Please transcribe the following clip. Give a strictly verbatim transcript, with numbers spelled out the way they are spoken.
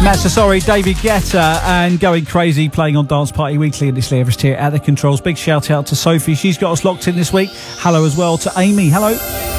So sorry, David Guetta and Going Crazy playing on Dance Party Weekly, and it's Lee Everest here at the controls. Big shout out to Sophie, she's got us locked in this week. Hello as well to Amy. Hello.